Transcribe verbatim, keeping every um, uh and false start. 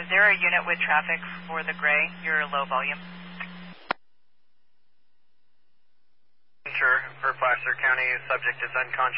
there a unit with traffic for the gray? You're low volume. Sure. For Placer County, subject is unconscious.